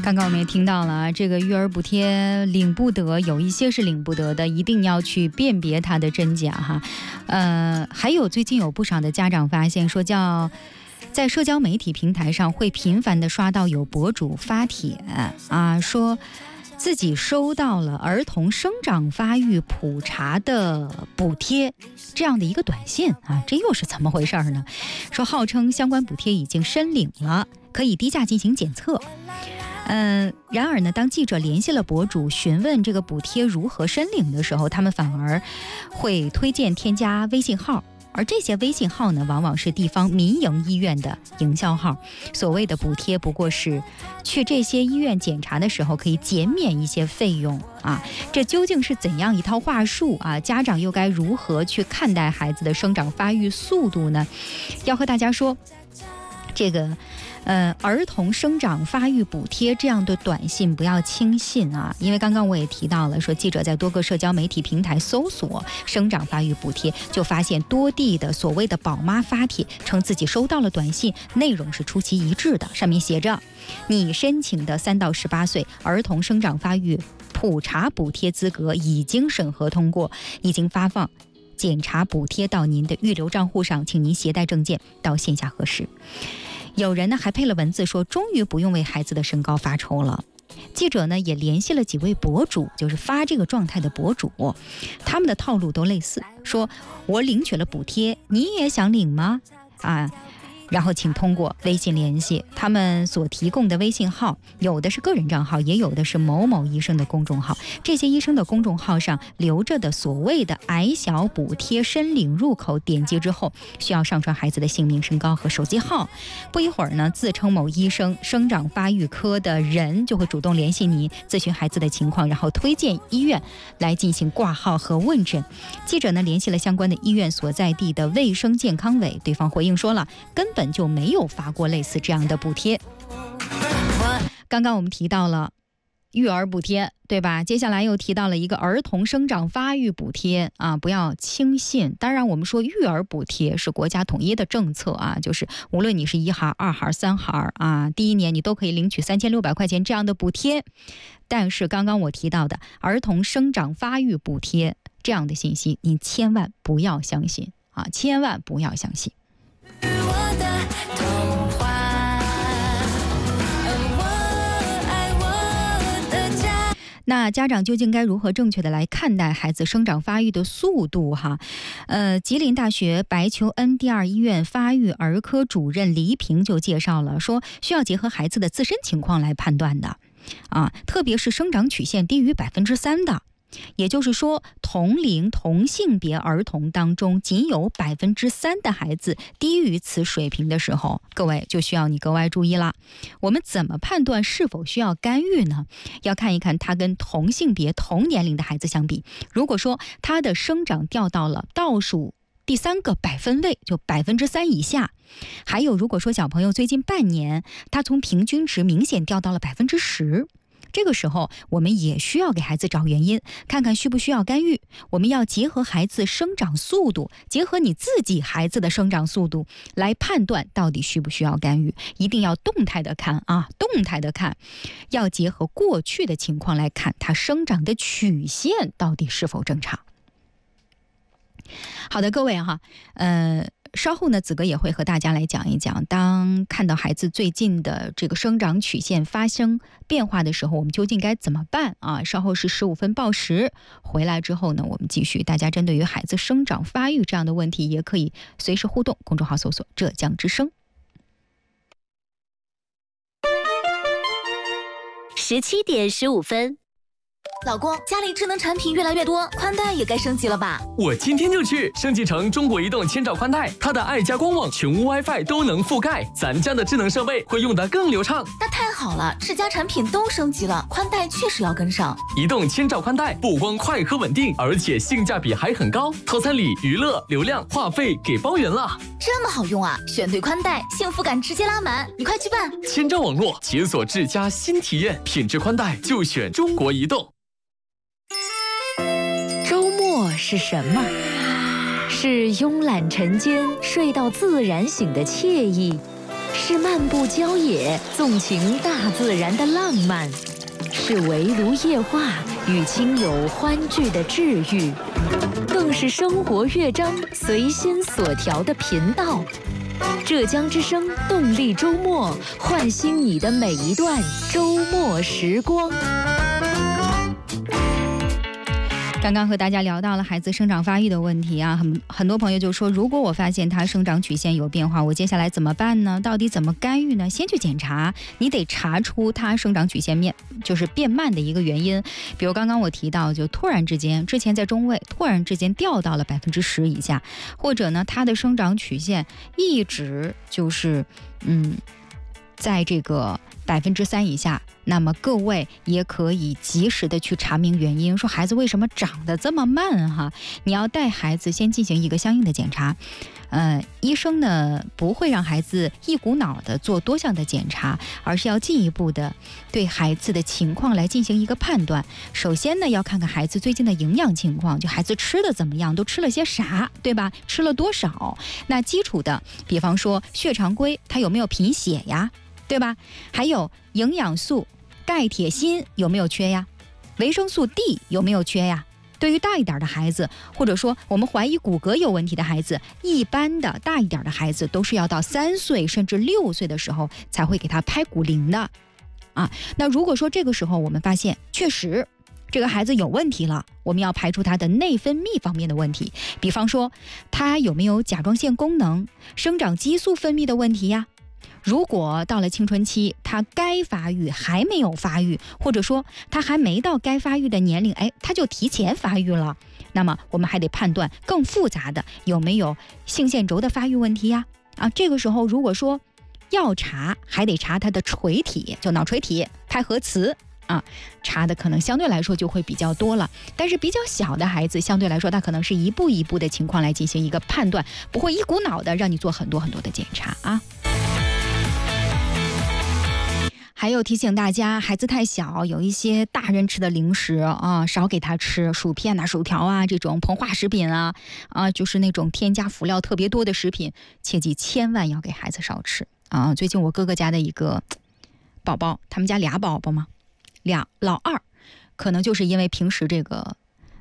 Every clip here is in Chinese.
刚刚我们也听到了，这个育儿补贴领不得，有一些是领不得的，一定要去辨别它的真假哈。还有最近有不少的家长发现说，在社交媒体平台上会频繁的刷到有博主发帖说自己收到了儿童生长发育普查的补贴这样的一个短信这又是怎么回事呢？说号称相关补贴已经申领了，可以低价进行检测。然而呢，当记者联系了博主询问这个补贴如何申领的时候，他们反而会推荐添加微信号，而这些微信号呢，往往是地方民营医院的营销号。所谓的补贴不过是去这些医院检查的时候可以减免一些费用这究竟是怎样一套话术家长又该如何去看待孩子的生长发育速度呢？要和大家说，这个儿童生长发育补贴这样的短信不要轻信因为刚刚我也提到了，说记者在多个社交媒体平台搜索生长发育补贴，就发现多地的所谓的宝妈发帖称自己收到了短信，内容是出奇一致的，上面写着你申请的3到18岁儿童生长发育普查补贴资格已经审核通过，已经发放检查补贴到您的预留账户上，请您携带证件到线下核实。有人呢还配了文字说，终于不用为孩子的身高发愁了。记者呢也联系了几位博主，就是发这个状态的博主，他们的套路都类似，说我领取了补贴，你也想领吗？然后请通过微信联系。他们所提供的微信号有的是个人账号，也有的是某某医生的公众号。这些医生的公众号上留着的所谓的矮小补贴申领入口，点击之后需要上传孩子的姓名、身高和手机号。不一会儿呢，自称某医生生长发育科的人就会主动联系你，咨询孩子的情况，然后推荐医院来进行挂号和问诊。记者呢联系了相关的医院所在地的卫生健康委，对方回应说了，根本就没有发过类似这样的补贴。刚刚我们提到了育儿补贴，对吧？接下来又提到了一个儿童生长发育补贴不要轻信。当然我们说育儿补贴是国家统一的政策就是无论你是1孩、2孩、3孩第一年你都可以领取3600块钱这样的补贴。但是刚刚我提到的儿童生长发育补贴这样的信息，你千万不要相信千万不要相信。那家长究竟该如何正确的来看待孩子生长发育的速度吉林大学白求恩第2医院发育儿科主任黎平就介绍了，说需要结合孩子的自身情况来判断的特别是生长曲线低于3%的。也就是说，同龄同性别儿童当中仅有3%的孩子低于此水平的时候，各位就需要你格外注意了。我们怎么判断是否需要干预呢？要看一看他跟同性别同年龄的孩子相比，如果说他的生长掉到了倒数第3个百分位，就3%以下，还有如果说小朋友最近半年他从平均值明显掉到了10%，这个时候我们也需要给孩子找原因，看看需不需要干预。我们要结合孩子生长速度，结合你自己孩子的生长速度来判断到底需不需要干预。一定要动态的看动态的看，要结合过去的情况来看他生长的曲线到底是否正常。好的，各位稍后呢，子哥也会和大家来讲一讲，当看到孩子最近的这个生长曲线发生变化的时候，我们究竟该怎么办稍后是15分报时，回来之后呢，我们继续。大家针对于孩子生长发育这样的问题，也可以随时互动，公众号搜索浙江之声。 17点15分。老公，家里智能产品越来越多，宽带也该升级了吧？ 我今天就去升级成中国移动千兆宽带，它的爱家光网、全屋 WiFi 都能覆盖，咱家的智能设备会用得更流畅。 那太好了，智家产品都升级了，宽带确实要跟上。 移动千兆宽带不光快和稳定，而且性价比还很高，套餐里娱乐、流量、话费给包圆了。 这么好用啊！选对宽带，幸福感直接拉满，你快去办！ 千兆网络解锁智家新体验，品质宽带就选中国移动。 周末是什么？是慵懒晨间睡到自然醒的惬意， 是漫步郊野，纵情大自然的浪漫，是围炉夜话与亲友欢聚的治愈，更是生活乐章随心所调的频道。浙江之声动力周末，唤醒你的每一段周末时光。 刚刚和大家聊到了孩子生长发育的问题啊，很多朋友就说，如果我发现他生长曲线有变化，我接下来怎么办呢？到底怎么干预呢？先去检查，你得查出他生长曲线就是变慢的一个原因。比如刚刚我提到，就突然之间，之前在中位，突然之间掉到了10%以下，或者呢，他的生长曲线一直就是在这个3%以下，那么各位也可以及时的去查明原因，说孩子为什么长得这么慢哈？你要带孩子先进行一个相应的检查。医生呢不会让孩子一股脑的做多项的检查，而是要进一步的对孩子的情况来进行一个判断。首先呢，要看看孩子最近的营养情况，就孩子吃的怎么样，都吃了些啥，对吧？吃了多少？那基础的，比方说血常规，他有没有贫血呀？对吧？还有营养素、钙、铁、锌有没有缺呀？维生素 D 有没有缺呀？对于大一点的孩子，或者说我们怀疑骨骼有问题的孩子，一般的大一点的孩子都是要到3岁甚至6岁的时候才会给他拍骨龄的啊。那如果说这个时候我们发现确实这个孩子有问题了，我们要排除他的内分泌方面的问题，比方说他有没有甲状腺功能、生长激素分泌的问题呀？如果到了青春期，他该发育还没有发育，或者说他还没到该发育的年龄，他就提前发育了，那么我们还得判断更复杂的有没有性腺轴的发育问题呀？这个时候如果说要查，还得查他的垂体，就脑垂体、拍核磁查的可能相对来说就会比较多了。但是比较小的孩子，相对来说他可能是一步一步的情况来进行一个判断，不会一股脑的让你做很多很多的检查啊。还有提醒大家，孩子太小，有一些大人吃的零食少给他吃，薯片啊、薯条啊这种膨化食品就是那种添加辅料特别多的食品，切记千万要给孩子少吃最近我哥哥家的一个宝宝，他们家俩宝宝嘛，老二可能就是因为平时这个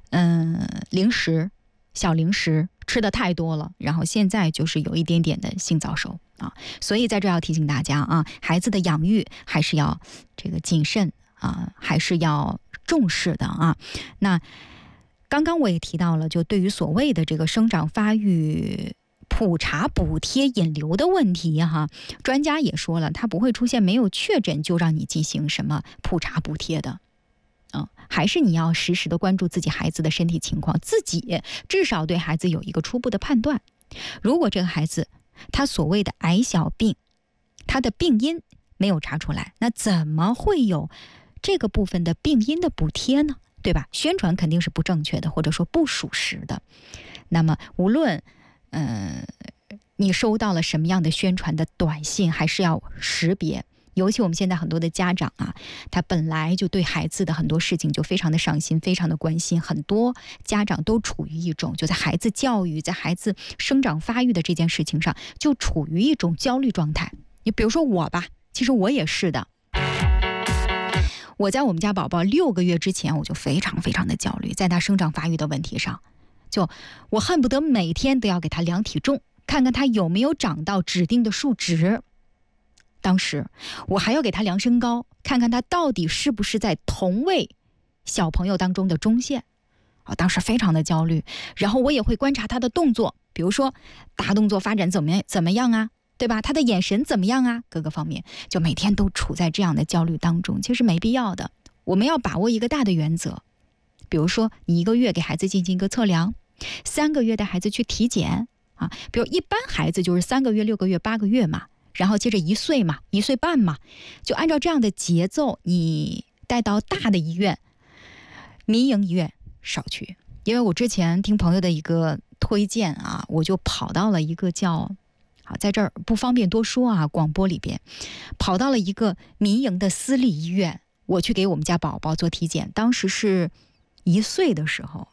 小零食吃的太多了，然后现在就是有一点点的性早熟所以在这要提醒大家孩子的养育还是要这个谨慎还是要重视的那刚刚我也提到了，就对于所谓的这个生长发育普查补贴引流的问题专家也说了，它不会出现没有确诊就让你进行什么普查补贴的还是你要实时的关注自己孩子的身体情况，自己至少对孩子有一个初步的判断。如果这个孩子他所谓的矮小病，他的病因没有查出来，那怎么会有这个部分的病因的补贴呢？对吧？宣传肯定是不正确的，或者说不属实的。那么无论你收到了什么样的宣传的短信，还是要识别。尤其我们现在很多的家长他本来就对孩子的很多事情就非常的上心，非常的关心，很多家长都处于一种就在孩子教育、在孩子生长发育的这件事情上就处于一种焦虑状态。你比如说我吧，其实我也是的，我在我们家宝宝6个月之前我就非常非常的焦虑，在他生长发育的问题上，就我恨不得每天都要给他量体重，看看他有没有长到指定的数值。当时我还要给他量身高，看看他到底是不是在同位小朋友当中的中线当时非常的焦虑。然后我也会观察他的动作，比如说大动作发展怎么样对吧？他的眼神怎么样各个方面，就每天都处在这样的焦虑当中，其实没必要的。我们要把握一个大的原则，比如说你1个月给孩子进行一个测量，3个月带孩子去体检比如一般孩子就是3个月、6个月、8个月嘛，然后接着1岁嘛，1岁半嘛，就按照这样的节奏，你带到大的医院、民营医院少去。因为我之前听朋友的一个推荐我就跑到了一个叫在这儿不方便多说广播里边跑到了一个民营的私立医院，我去给我们家宝宝做体检。当时是1岁的时候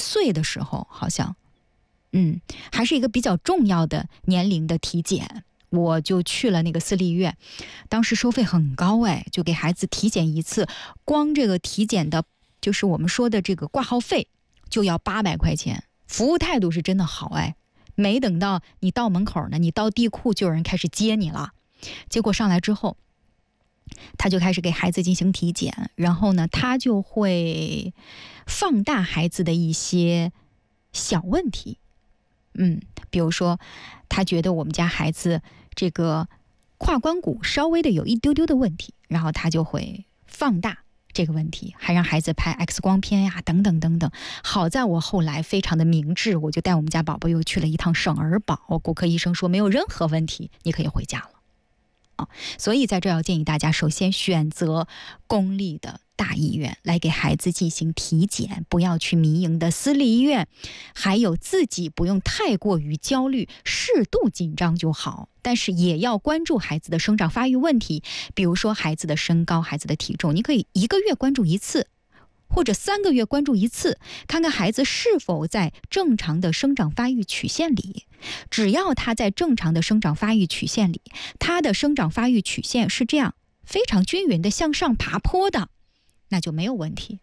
好像还是一个比较重要的年龄的体检。 我就去了那个私立医院，当时收费很高哎，就给孩子体检一次，光这个体检的，就是我们说的这个挂号费就要800块钱，服务态度是真的好哎，没等到你到门口呢，你到地库就有人开始接你了。结果上来之后，他就开始给孩子进行体检，然后呢，他就会放大孩子的一些小问题，比如说他觉得我们家孩子这个胯关骨稍微的有一丢丢的问题，然后他就会放大这个问题，还让孩子拍 X 光片呀，等等等等。好在我后来非常的明智，我就带我们家宝宝又去了一趟省儿保，骨科医生说没有任何问题，你可以回家了。所以在这要建议大家，首先选择公立的大医院来给孩子进行体检，不要去民营的私立医院。还有自己不用太过于焦虑，适度紧张就好，但是也要关注孩子的生长发育问题，比如说孩子的身高、孩子的体重，你可以1个月关注一次，或者3个月关注一次，看看孩子是否在正常的生长发育曲线里。只要他在正常的生长发育曲线里，他的生长发育曲线是这样非常均匀的向上爬坡的，那就没有问题，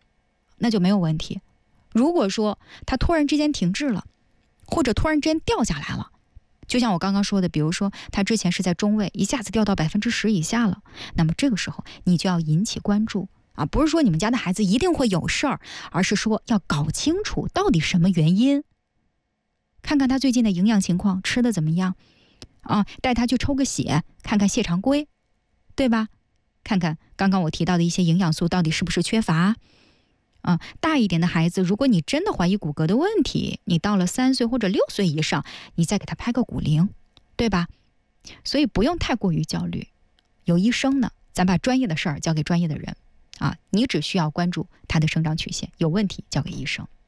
如果说他突然之间停滞了，或者突然之间掉下来了，就像我刚刚说的，比如说他之前是在中位，一下子掉到10%以下了，那么这个时候你就要引起关注不是说你们家的孩子一定会有事儿，而是说要搞清楚到底什么原因，看看他最近的营养情况，吃的怎么样带他去抽个血，看看血常规，对吧？看看刚刚我提到的一些营养素到底是不是缺乏大一点的孩子，如果你真的怀疑骨骼的问题，你到了3岁或者6岁以上，你再给他拍个骨龄，对吧？所以不用太过于焦虑，有医生呢，咱把专业的事儿交给专业的人你只需要关注他的生长曲线，有问题交给医生。